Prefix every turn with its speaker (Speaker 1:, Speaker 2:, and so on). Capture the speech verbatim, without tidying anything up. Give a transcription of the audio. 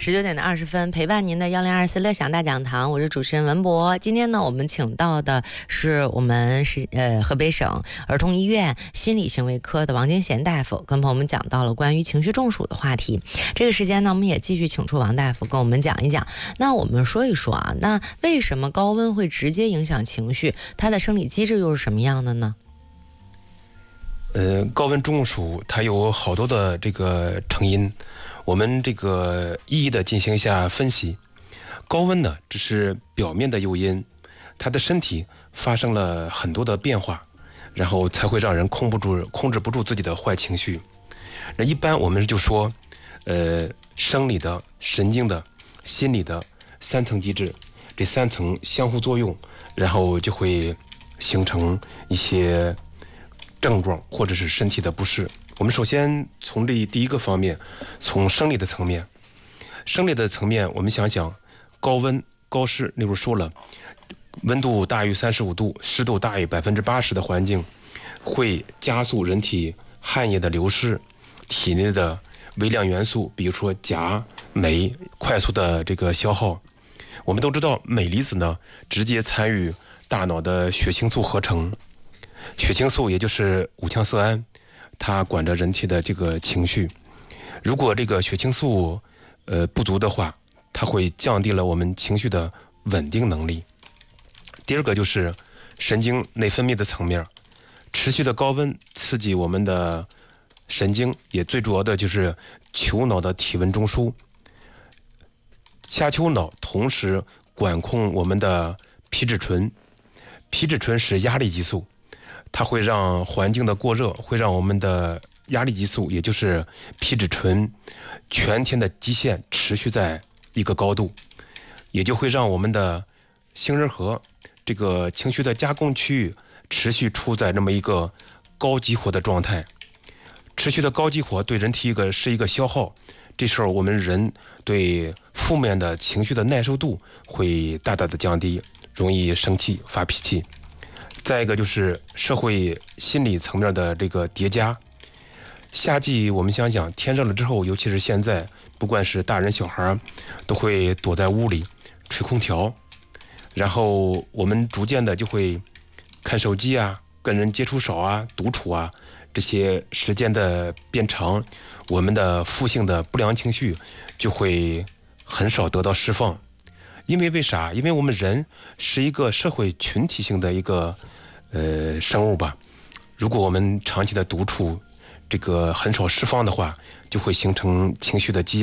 Speaker 1: 十九点的二十分，陪伴您的幺零二四乐享大讲堂，我是主持人文博。今天呢，我们请到的是我们是呃河北省儿童医院心理行为科的王金贤大夫，跟朋友们讲到了关于情绪中暑的话题。这个时间呢，我们也继续请出王大夫跟我们讲一讲。那我们说一说啊，那为什么高温会直接影响情绪？它的生理机制又是什么样的呢？
Speaker 2: 呃，高温中暑它有好多的这个成因，我们这个一一的进行一下分析。高温呢，只是表面的诱因，他的身体发生了很多的变化，然后才会让人控不住、控制不住自己的坏情绪。那一般我们就说，呃，生理的、神经的、心理的三层机制，这三层相互作用，然后就会形成一些症状或者是身体的不适。我们首先从这第一个方面，从生理的层面，生理的层面，我们想想，高温高湿，那会儿说了，温度大于三十五度，湿度大于百分之八十的环境，会加速人体汗液的流失，体内的微量元素，比如说钾、镁，快速的这个消耗。我们都知道，镁离子呢，直接参与大脑的血清素合成。血清素也就是五羟色胺，它管着人体的这个情绪。如果这个血清素呃不足的话，它会降低了我们情绪的稳定能力。第二个就是神经内分泌的层面，持续的高温刺激我们的神经，也最主要的就是丘脑的体温中枢。下丘脑同时管控我们的皮质醇，皮质醇是压力激素，它会让环境的过热，会让我们的压力激素，也就是皮质醇全天的基线持续在一个高度，也就会让我们的杏仁核这个情绪的加工区域持续处在这么一个高激活的状态。持续的高激活对人体一个是一个消耗，这时候我们人对负面的情绪的耐受度会大大的降低，容易生气发脾气。再一个就是社会心理层面的这个叠加。夏季我们想想，天热了之后，尤其是现在，不管是大人小孩，都会躲在屋里吹空调，然后我们逐渐的就会看手机啊，跟人接触少啊，独处啊，这些时间的变长，我们的负性的不良情绪就会很少得到释放。因为为啥？因为我们人是一个社会群体性的一个呃生物吧。如果我们长期的独处，这个很少释放的话，就会形成情绪的积压。